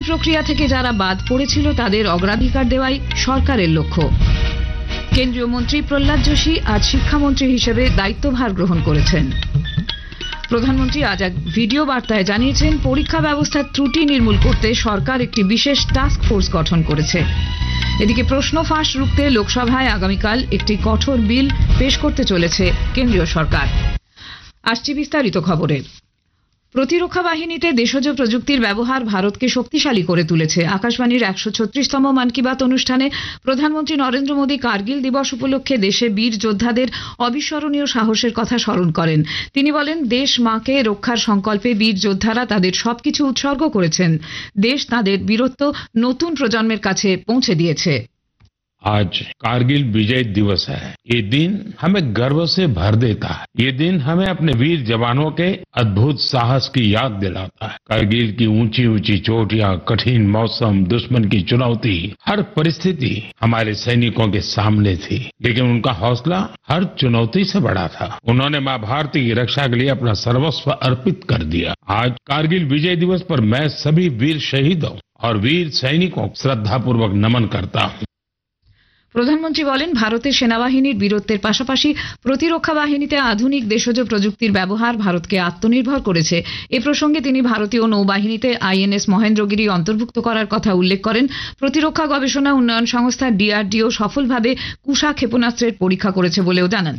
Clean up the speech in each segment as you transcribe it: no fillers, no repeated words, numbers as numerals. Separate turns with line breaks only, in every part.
প্রক্রিয়া থেকে যারা বাদ পড়েছিল তাদের অগ্রাধিকার দেওয়াই সরকারের লক্ষ্য। কেন্দ্রীয় মন্ত্রী প্রহ্লাদ যোশী আজ শিক্ষামন্ত্রী হিসেবে দায়িত্বভার গ্রহণ করেছেন। প্রধানমন্ত্রী আজ এক ভিডিও বার্তায় জানিয়েছেন, পরীক্ষা ব্যবস্থার ত্রুটি নির্মূল করতে সরকার একটি বিশেষ টাস্ক ফোর্স গঠন করেছে। এদিকে প্রশ্ন ফাঁস রুখতে লোকসভায় আগামীকাল একটি কঠোর বিল পেশ করতে চলেছে কেন্দ্রীয় সরকার। আসছি বিস্তারিত খবরে। প্রতিরক্ষা বাহিনীতে দেশজ প্রযুক্তির ব্যবহার ভারতকে শক্তিশালী করে তুলেছে। আকাশবাণীর 136তম মন কি বাত অনুষ্ঠানে প্রধানমন্ত্রী নরেন্দ্র মোদী কার্গিল দিবস উপলক্ষে দেশে বীর যোদ্ধাদের অবিস্মরণীয় সাহসের কথা স্মরণ করেন। তিনি বলেন, দেশ মাকে রক্ষার সংকল্পে বীর যোদ্ধারা তাদের সবকিছু উৎসর্গ করেছেন। দেশ তাদের বীরত্ব নতুন প্রজন্মের কাছে পৌঁছে দিয়েছে।
आज कारगिल विजय दिवस है। ये दिन हमें गर्व से भर देता है। ये दिन हमें अपने वीर जवानों के अद्भुत साहस की याद दिलाता है। कारगिल की ऊंची ऊंची चोटियां, कठिन मौसम, दुश्मन की चुनौती, हर परिस्थिति हमारे सैनिकों के सामने थी, लेकिन उनका हौसला हर चुनौती से बड़ा था। उन्होंने मां भारती की रक्षा के लिए अपना सर्वस्व अर्पित कर दिया। आज कारगिल विजय दिवस पर मैं सभी वीर शहीदों और वीर सैनिकों को श्रद्धापूर्वक नमन करता हूँ।
প্রধানমন্ত্রী বলেন, ভারতের সেনাবাহিনীর বীরত্বের পাশাপাশি প্রতিরক্ষা বাহিনীতে আধুনিক দেশজ প্রযুক্তির ব্যবহার ভারতকে আত্মনির্ভর করেছে। এ প্রসঙ্গে তিনি ভারতীয় নৌবাহিনীতে আইএনএস মহেন্দ্রগিরি অন্তর্ভুক্ত করার কথা উল্লেখ করেন। প্রতিরক্ষা গবেষণা উন্নয়ন সংস্থা ডিআরডিও সফলভাবে কুশা ক্ষেপণাস্ত্রের পরীক্ষা করেছে বলেও জানান।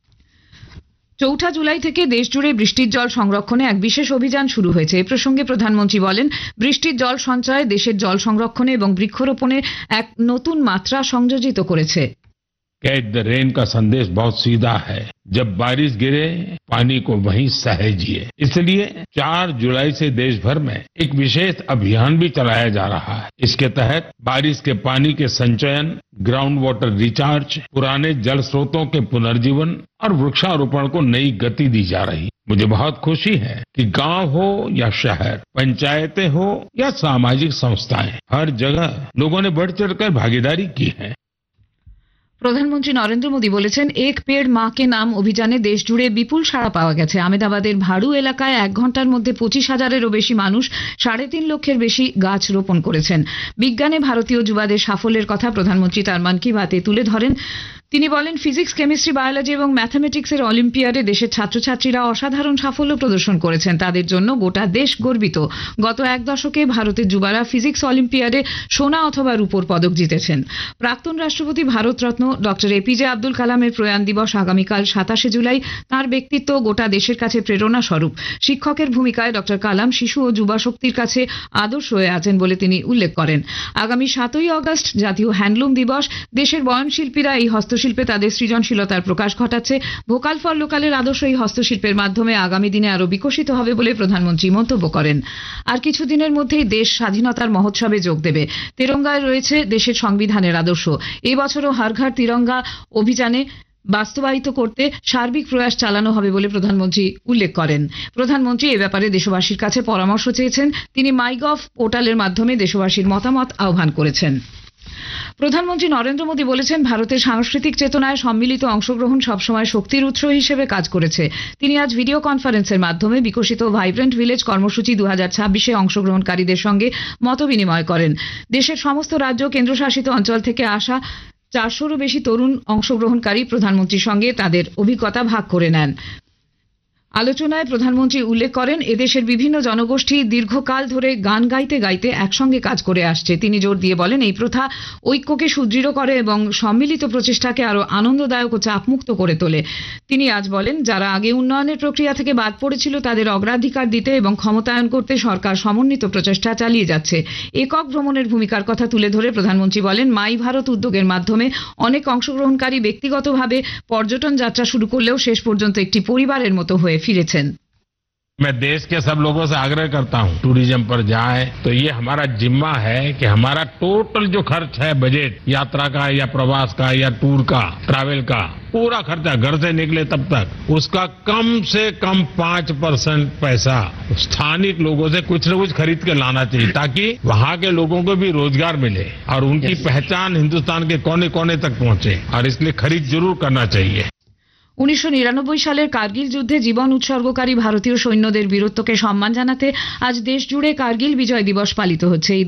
৪ জুলাই থেকে দেশজুড়ে বৃষ্টির জল সংরক্ষণে এক বিশেষ অভিযান শুরু হয়েছে। এ প্রসঙ্গে প্রধানমন্ত্রী বলেন, বৃষ্টির জল সঞ্চয় দেশের জল সংরক্ষণে এবং বৃক্ষরোপণে এক নতুন মাত্রা সংযোজিত করেছে।
कैच द रेन का संदेश बहुत सीधा है। जब बारिश गिरे, पानी को वहीं सहेजिए। इसलिए 4 जुलाई से देश भर में एक विशेष अभियान भी चलाया जा रहा है। इसके तहत बारिश के पानी के संचयन, ग्राउंड वाटर रिचार्ज, पुराने जल स्रोतों के पुनर्जीवन और वृक्षारोपण को नई गति दी जा रही है। मुझे बहुत खुशी है कि गांव हो या शहर, पंचायतें हो या सामाजिक संस्थाएं, हर जगह लोगों ने बढ़ चढ़कर भागीदारी की है।
প্রধানমন্ত্রী নরেন্দ্র মোদী বলেছেন, এক পেড় মা কে নাম অভিযানে দেশ জুড়ে বিপুল সাড়া পাওয়া গেছে। আহমেদাবাদের ভাড়ু এলাকায় 1 ঘন্টার মধ্যে 25,000-এরও বেশি মানুষ 3.5 লক্ষের বেশি গাছ রোপণ করেছেন। বিজ্ঞানে ভারতীয় যুবাদের সাফল্যের কথা প্রধানমন্ত্রী তার মন কি বাতে তুলে ধরেন। তিনি বলেন, ফিজিক্স, কেমিস্ট্রি, বায়োলজি এবং ম্যাথামেটিক্সের অলিম্পিয়াডে দেশের ছাত্রছাত্রীরা অসাধারণ সাফল্য প্রদর্শন করেছেন। তাদের জন্য গোটা দেশ গর্বিত। গত 1 দশকে ভারতের যুবারা ফিজিক্স অলিম্পিয়াডে সোনা অথবা রূপোর পদক জিতেছেন। প্রাক্তন রাষ্ট্রপতি ভারতরত্ন ডক্টর এপিজে আব্দুল কালামের প্রয়াণ দিবস আগামীকাল 27 জুলাই। তাঁর ব্যক্তিত্ব গোটা দেশের কাছে প্রেরণা স্বরূপ। শিক্ষকের ভূমিকায় ডক্টর কালাম শিশু ও যুবা শক্তির কাছে আদর্শ হয়ে আছেন বলে তিনি উল্লেখ করেন। আগামী 7ই আগস্ট জাতীয় হ্যান্ডলুম দিবস। দেশের বয়নশিল্পীরা এই হস্তশিল্পে তাদের সৃজনশীলতার প্রকাশ ঘটাচ্ছে। ভোকাল ফর লোকালের আদর্শ এই হস্তশিল্পের মাধ্যমে আগামী দিনে আরো বিকশিত হবে বলে প্রধানমন্ত্রী মন্তব্য করেন। আর কিছুদিনের মধ্যেই দেশ স্বাধীনতার মহোৎসবে যোগ দেবে। তেরঙ্গায় রয়েছে দেশের সংবিধানের আদর্শ। এই বছরও হর ঘর তিরঙ্গা অভিযানে বাস্তবায়িত করতে সার্বিক প্রয়াস চালানো হবে বলে প্রধানমন্ত্রী উল্লেখ করেন। প্রধানমন্ত্রী এ ব্যাপারে দেশবাসীর কাছে পরামর্শ চেয়েছেন। তিনি মাইগভ পোর্টালের মাধ্যমে দেশবাসীর মতামত আহ্বান করেছেন। প্রধানমন্ত্রী নরেন্দ্র মোদী বলেছেন, ভারতের সাংস্কৃতিক চেতনায় সম্মিলিত অংশগ্রহণ সবসময় শক্তির উৎস হিসেবে কাজ করেছে। তিনি আজ ভিডিও কনফারেন্সের মাধ্যমে বিকশিত ভাইব্রেন্ট ভিলেজ কর্মসূচি 2026-এ অংশগ্রহণকারীদের সঙ্গে মতবিনিময় করেন। দেশের সমস্ত রাজ্য, কেন্দ্রশাসিত অঞ্চল থেকে আসা 400-রও বেশি তরুণ অংশগ্রহণকারী প্রধানমন্ত্রীর সঙ্গে তাদের অভিজ্ঞতা ভাগ করে নেন। আলোচনায় প্রধানমন্ত্রী উল্লেখ করেন, এদেশের বিভিন্ন জনগোষ্ঠী দীর্ঘকাল ধরে গান গাইতে গাইতে একসঙ্গে কাজ করে আসছে। তিনি জোর দিয়ে বলেন, এই প্রথা ঐক্যকে সুদৃঢ় করে এবং সম্মিলিত প্রচেষ্টাকে আরো আনন্দদায়ক ও চাপমুক্ত করে তোলে। তিনি আজ বলেন, যারা আগে উন্নয়নের প্রক্রিয়া থেকে বাদ পড়েছিল তাদের অগ্রাধিকার দিতে এবং ক্ষমতায়ন করতে সরকার সমন্বিত প্রচেষ্টা চালিয়ে যাচ্ছে। একক ভ্রমণের ভূমিকার কথা তুলে ধরে প্রধানমন্ত্রী বলেন, মাই ভারত উদ্যোগের মাধ্যমে অনেক অংশগ্রহণকারী ব্যক্তিগতভাবে পর্যটন যাত্রা শুরু করলেও শেষ পর্যন্ত একটি পরিবারের মতো হয়ে ফিরেছেন।
मैं देश के सब लोगों से आग्रह करता हूं, टूरिज्म पर जाए तो ये हमारा जिम्मा है कि हमारा टोटल जो खर्च है, बजट यात्रा का या प्रवास का या टूर का, ट्रैवल का पूरा खर्चा घर से निकले तब तक उसका कम से कम 5% पैसा स्थानिक लोगों से कुछ न कुछ खरीद के लाना चाहिए, ताकि वहां के लोगों को भी रोजगार मिले और उनकी पहचान हिंदुस्तान के कोने कोने तक पहुंचे। और इसलिए खरीद जरूर करना चाहिए।
1999 সালের কার্গিল যুদ্ধে জীবন উৎসর্গকারী ভারতীয় সৈন্যদের বীরত্বকে সম্মান জানাতে আজ দেশ জুড়ে কার্গিল বিজয় দিবস পালিত হচ্ছে।